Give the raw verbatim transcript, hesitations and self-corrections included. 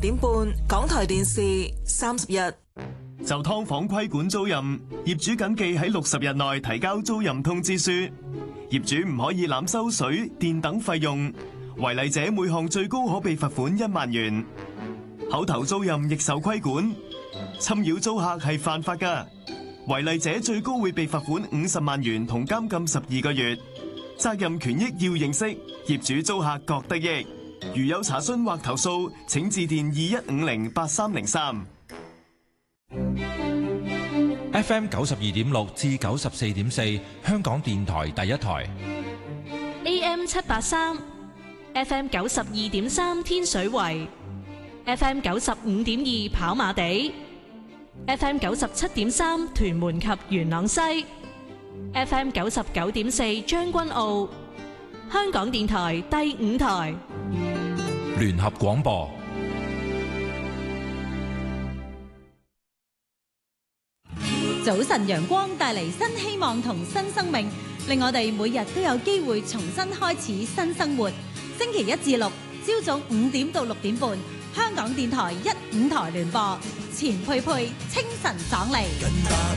點半，港台電視三十日。 就劏房規管租賃，業主謹記喺六十日內提交租賃通知書。業主唔可以濫收水電等費用，違例者每項最高可被罰款一萬元。口頭租賃亦受規管，侵擾租客係犯法㗎，違例者最高會被罰款五十萬元同監禁十二個月。責任權益要認識，業主租客各得益。如有查詢或投訴，請致電二一五零八三零三。 F M 九十二點六至九十四點四，香港電台第一台。 A M 七八三，F M 九十二點三天水圍，F M 九十五點二跑馬地，F M 九十七點三屯門及元朗西，F M 九十九點四將軍澳。香港電台第五台聯合廣播。 早晨陽光帶嚟新希望同新生命，令我哋每日都有機會重新開始新生活。星期一至六朝早五點到六點半，香港電台一五台聯播，錢佩佩清晨爽利。